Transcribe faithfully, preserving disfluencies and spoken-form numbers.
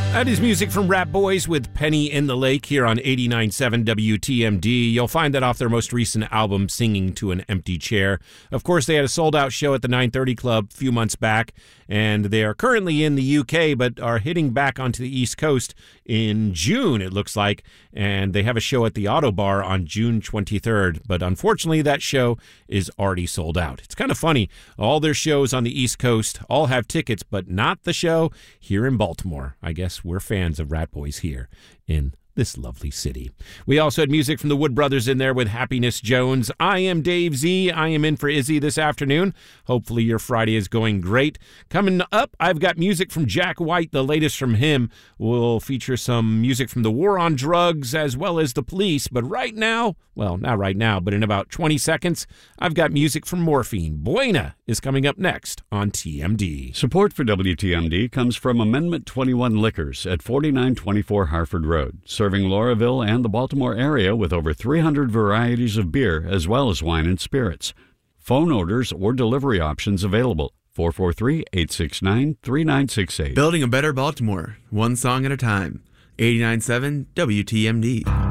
That is music from Rat Boys with Penny in the Lake here on eighty-nine point seven W T M D. You'll find that off their most recent album, Singing to an Empty Chair. Of course, they had a sold-out show at the nine thirty Club a few months back, and they are currently in the U K, but are hitting back onto the East Coast in June, it looks like, and they have a show at the Auto Bar on June twenty-third, but unfortunately, that show is already sold out. It's kind of funny. All their shows on the East Coast all have tickets, but not the show here in Baltimore. I guess we're fans of Rat Boys here in this lovely city. We also had music from the Wood Brothers in there with Happiness Jones. I am Dave Z. I am in for Izzy this afternoon. Hopefully your Friday is going great. Coming up, I've got music from Jack White. The latest from him will feature some music from the War on Drugs as well as the Police. But right now, well, not right now, but in about twenty seconds, I've got music from Morphine. Buena is coming up next on T M D. Support for W T M D comes from Amendment twenty-one Liquors at forty-nine twenty-four Harford Road, serving Lauraville and the Baltimore area with over three hundred varieties of beer as well as wine and spirits. Phone orders or delivery options available. four four three, eight six nine, three nine six eight. Building a better Baltimore, one song at a time. eighty-nine point seven W T M D.